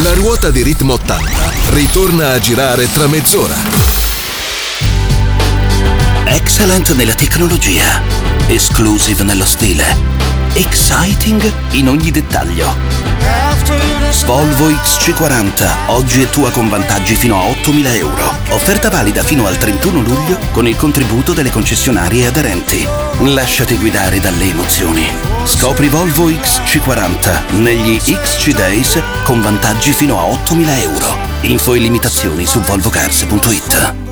La ruota di Ritmo 80 ritorna a girare tra mezz'ora. Excellent nella tecnologia, exclusive nello stile, exciting in ogni dettaglio. Volvo XC40, oggi è tua con vantaggi fino a 8.000 euro. Offerta valida fino al 31 luglio con il contributo delle concessionarie aderenti. Lasciati guidare dalle emozioni. Scopri Volvo XC40 negli XC Days con vantaggi fino a 8.000 euro. Info e limitazioni su volvocars.it.